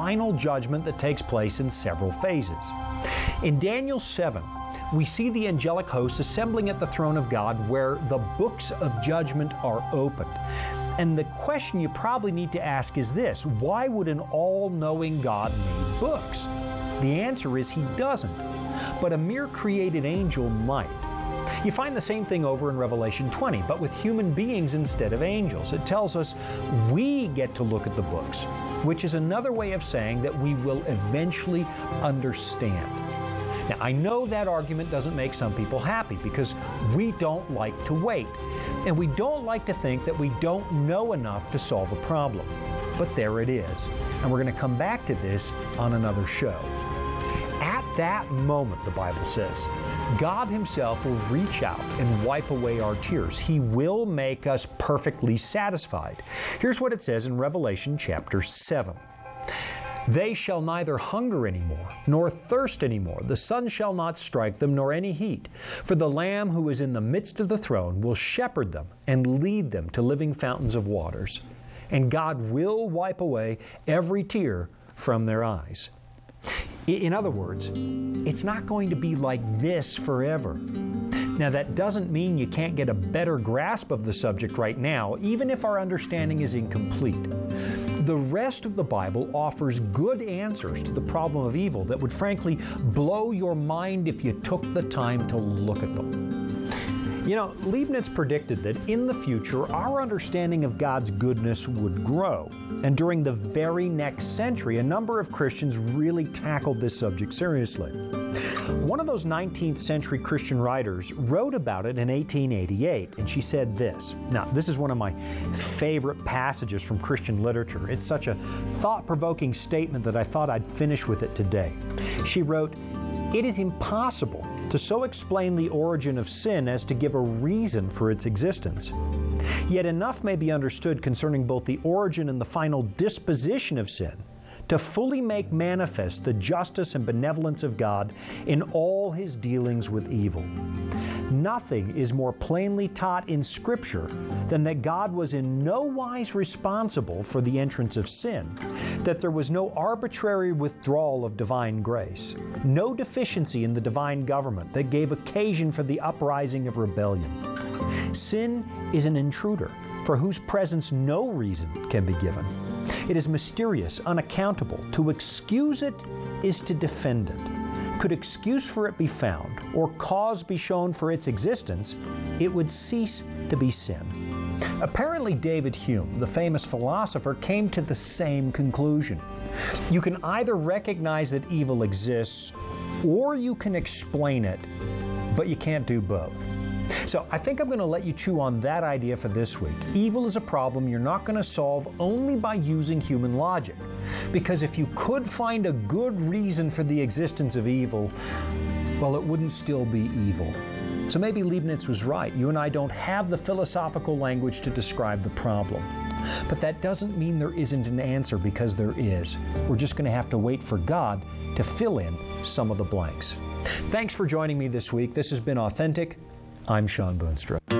final judgment that takes place in several phases. In Daniel 7, we see the angelic hosts assembling at the throne of God where the books of judgment are opened. And the question you probably need to ask is this: why would an all-knowing God need books? The answer is He doesn't, but a mere created angel might. You find the same thing over in Revelation 20, but with human beings instead of angels. It tells us we get to look at the books, which is another way of saying that we will eventually understand. Now, I know that argument doesn't make some people happy because we don't like to wait, and we don't like to think that we don't know enough to solve a problem. But there it is, and we're going to come back to this on another show. At that moment, the Bible says, God Himself will reach out and wipe away our tears. He will make us perfectly satisfied. Here's what it says in Revelation chapter 7. They shall neither hunger anymore, nor thirst anymore. The sun shall not strike them, nor any heat. For the Lamb who is in the midst of the throne will shepherd them and lead them to living fountains of waters. And God will wipe away every tear from their eyes. In other words, it's not going to be like this forever. Now, that doesn't mean you can't get a better grasp of the subject right now, even if our understanding is incomplete. The rest of the Bible offers good answers to the problem of evil that would frankly blow your mind if you took the time to look at them. You know, Leibniz predicted that in the future, our understanding of God's goodness would grow. And during the very next century, a number of Christians really tackled this subject seriously. One of those 19th century Christian writers wrote about it in 1888, and she said this. Now, this is one of my favorite passages from Christian literature. It's such a thought-provoking statement that I thought I'd finish with it today. She wrote, "It is impossible to so explain the origin of sin as to give a reason for its existence. Yet enough may be understood concerning both the origin and the final disposition of sin to fully make manifest the justice and benevolence of God in all His dealings with evil. Nothing is more plainly taught in Scripture than that God was in no wise responsible for the entrance of sin, that there was no arbitrary withdrawal of divine grace, no deficiency in the divine government that gave occasion for the uprising of rebellion. Sin is an intruder for whose presence no reason can be given. It is mysterious, unaccountable. To excuse it is to defend it. Could excuse for it be found, or cause be shown for its existence, it would cease to be sin." Apparently, David Hume, the famous philosopher, came to the same conclusion. You can either recognize that evil exists, or you can explain it, but you can't do both. So I think I'm going to let you chew on that idea for this week. Evil is a problem you're not going to solve only by using human logic. Because if you could find a good reason for the existence of evil, well, it wouldn't still be evil. So maybe Leibniz was right. You and I don't have the philosophical language to describe the problem. But that doesn't mean there isn't an answer, because there is. We're just going to have to wait for God to fill in some of the blanks. Thanks for joining me this week. This has been Authentic. I'm Sean Boonstra.